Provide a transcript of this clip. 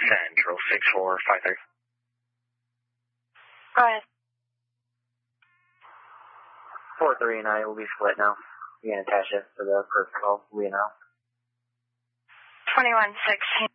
Central 6453. Go ahead. 4-3 and I will be split now. You can attach it to the first call. We know. 2116.